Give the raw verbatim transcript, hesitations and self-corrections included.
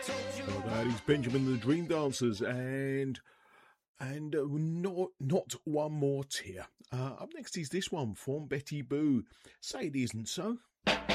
Oh, that is Benjamin and the Dream Dancers, and and uh, not not one more tear. Uh, up next is this one from Betty Boo. Say it isn't so.